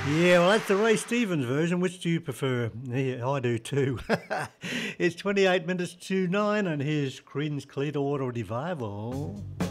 Yeah, well, that's the Ray Stevens version. Which do you prefer? Yeah, I do too. It's 28 minutes to 9, and here's Creedence Clearwater Revival.